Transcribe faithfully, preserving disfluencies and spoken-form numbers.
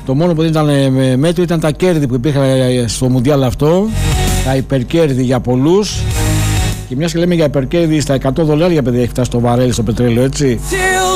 Το μόνο που δεν ήταν μέτρο ήταν τα κέρδη που υπήρχαν στο Μουντιάλ αυτό. Τα υπερκέρδη για πολλούς. Και μιας και λέμε για υπερκέρδη, στα εκατό δολάρια, παιδιά, έχει φτάσει το βαρέλι στο πετρέλαιο, έτσι.